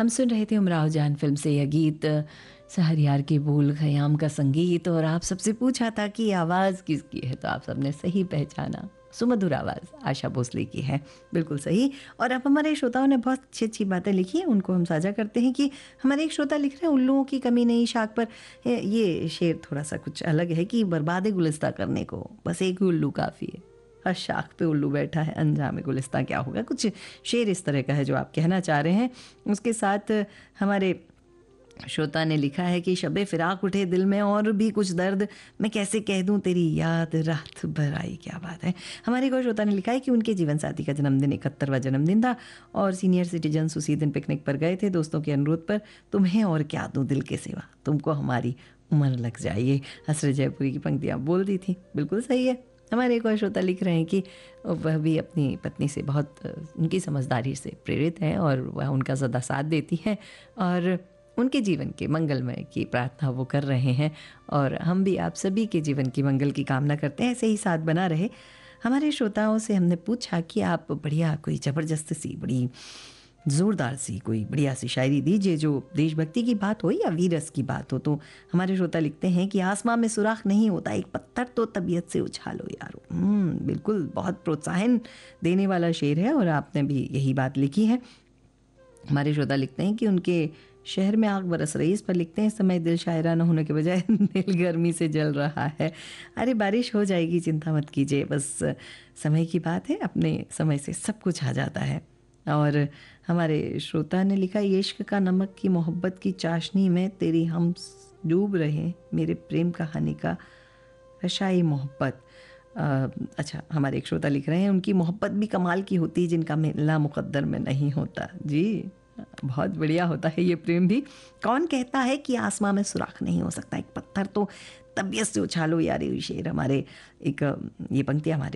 हम सुन रहे थे उमराव जान फिल्म से यह गीत, शहरयार के बोल, खयाम का संगीत। और आप सबसे पूछा था कि आवाज़ किसकी है, तो आप सबने सही पहचाना, सुमधुर आवाज़ आशा भोसले की है। बिल्कुल सही। और अब हमारे श्रोताओं ने बहुत अच्छी अच्छी बातें लिखी हैं, उनको हम साझा करते हैं कि हमारे एक श्रोता लिख रहे हैं, उल्लुओं की कमी नहीं शाख पर। ये शेर थोड़ा सा कुछ अलग है कि बर्बाद गुलिस्ता करने को बस एक उल्लू काफ़ी है, हर शाख पे उल्लू बैठा है, अंजाम गुलिस्तां क्या होगा। कुछ शेर इस तरह का है जो आप कहना चाह रहे हैं। उसके साथ हमारे श्रोता ने लिखा है कि शबे फिराक उठे दिल में और भी कुछ दर्द, मैं कैसे कह दूं तेरी याद रात भर आई। क्या बात है। हमारे एक और श्रोता ने लिखा है कि उनके जीवन साथी का जन्मदिन 71वां जन्मदिन था और सीनियर सिटीजन्स उसी दिन पिकनिक पर गए थे दोस्तों के अनुरोध पर। तुम्हें और क्या दूं दिल के सिवा, तुमको हमारी उम्र लग जाइए। हसरत जयपुरी की पंक्तियाँ बोल दी थी। बिल्कुल सही है। हमारे एक और श्रोता लिख रहे हैं कि वह भी अपनी पत्नी से बहुत उनकी समझदारी से प्रेरित हैं और वह उनका सदा साथ देती हैं और उनके जीवन के मंगलमय की प्रार्थना वो कर रहे हैं। और हम भी आप सभी के जीवन की मंगल की कामना करते हैं, ऐसे ही साथ बना रहे। हमारे श्रोताओं से हमने पूछा कि आप बढ़िया कोई ज़बरदस्त सी, बड़ी ज़ोरदार सी, कोई बढ़िया सी शायरी दीजिए जो देशभक्ति की बात हो या वीरस की बात हो। तो हमारे श्रोता लिखते हैं कि आसमां में सुराख नहीं होता, एक पत्थर तो तबीयत से उछालो यारो। बिल्कुल, बहुत प्रोत्साहन देने वाला शेर है और आपने भी यही बात लिखी है। हमारे श्रोता लिखते हैं कि उनके शहर में आग बरस रही, इस पर लिखते हैं इस समय दिल शायरा न होने के बजाय दिल गर्मी से जल रहा है। अरे बारिश हो जाएगी, चिंता मत कीजिए, बस समय की बात है, अपने समय से सब कुछ आ जाता है। और हमारे श्रोता ने लिखा, इश्क का नमक की मोहब्बत की चाशनी में तेरी हम डूब रहे, मेरे प्रेम कहानी का रशाई मोहब्बत। अच्छा, हमारे एक श्रोता लिख रहे हैं, उनकी मोहब्बत भी कमाल की होती है जिनका मिलना मुकद्दर में नहीं होता। जी, बहुत बढ़िया होता है ये प्रेम भी। कौन कहता है कि आसमां में सुराख नहीं हो सकता, एक पत्थर तो तबीयत से उछालो यार। ये शेर हमारे एक, ये पंक्तियाँ हमारे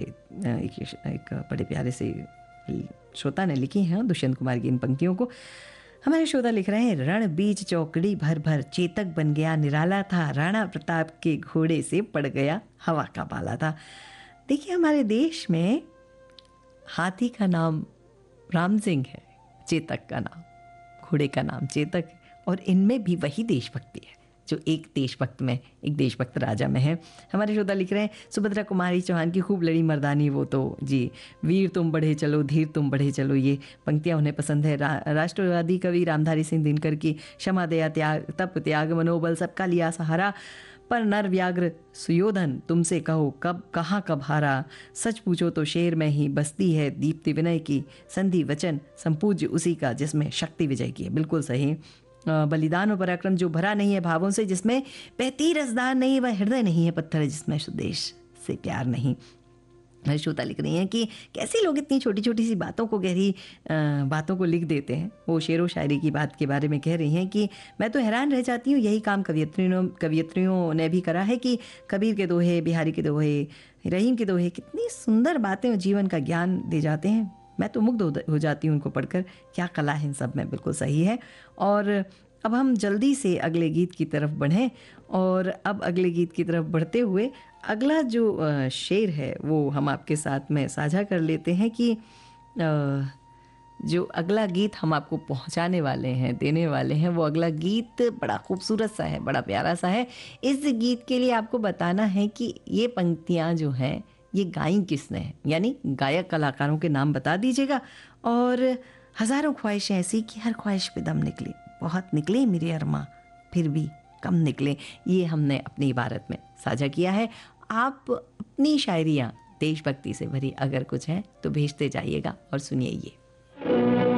एक बड़े प्यारे से श्रोता ने लिखी हैं, दुष्यंत कुमार की इन पंक्तियों को। हमारे श्रोता लिख रहे हैं, रण बीच चौकड़ी भर भर चेतक बन गया निराला था, राणा प्रताप के घोड़े से पड़ गया हवा का बाला था। देखिए, हमारे देश में हाथी का नाम राम सिंह है, चेतक का नाम, घोड़े का नाम चेतक है, और इनमें भी वही देशभक्ति है जो एक देशभक्त में, एक देशभक्त राजा में है। हमारे श्रोता लिख रहे हैं, सुभद्रा कुमारी चौहान की खूब लड़ी मर्दानी वो तो जी, वीर तुम बढ़े चलो, धीर तुम बढ़े चलो, ये पंक्तियाँ उन्हें पसंद है। राष्ट्रवादी कवि रामधारी सिंह दिनकर की, क्षमा दया त्याग तप त्याग मनोबल सबका लिया सहारा, पर नर व्याघ्र सुयोधन तुमसे कहो कब कहाँ कब हारा, सच पूछो तो शेर में ही बसती है दीप्ति विनय की, संधि वचन संपूज्य उसी का जिसमें शक्ति विजय की है। बिल्कुल सही। बलिदान और पराक्रम जो भरा नहीं है भावों से, जिसमें बहती रसदार नहीं, वह हृदय नहीं है पत्थर है जिसमें स्वदेश से प्यार नहीं। श्रोता लिख रही हैं कि कैसे लोग इतनी छोटी छोटी सी बातों को, गहरी बातों को लिख देते हैं। वो शेर व शायरी की बात के बारे में कह रही हैं कि मैं तो हैरान रह जाती हूँ, यही काम कवियत्रियों ने भी करा है कि कबीर के दोहे, बिहारी के दोहे, रहीम के दोहे, कितनी सुंदर बातें और जीवन का ज्ञान दे जाते हैं। मैं तो मुग्ध हो जाती हूँ उनको पढ़कर, क्या कला है इन सब में। बिल्कुल सही है। और अब हम जल्दी से अगले गीत की तरफ बढ़ें, और अब अगले गीत की तरफ बढ़ते हुए अगला जो शेर है वो हम आपके साथ में साझा कर लेते हैं कि जो अगला गीत हम आपको पहुंचाने वाले हैं, देने वाले हैं, वो अगला गीत बड़ा खूबसूरत सा है, बड़ा प्यारा सा है। इस गीत के लिए आपको बताना है कि ये पंक्तियाँ जो हैं ये गाई किसने हैं, यानी गायक कलाकारों के नाम बता दीजिएगा। और हज़ारों ख्वाहिशें ऐसी कि हर ख्वाहिश पे दम निकले, बहुत निकले मेरे अरमा फिर भी कम निकले, ये हमने अपनी इबारत में साझा किया है। आप अपनी शायरियाँ देशभक्ति से भरी अगर कुछ हैं तो भेजते जाइएगा और सुनिए ये।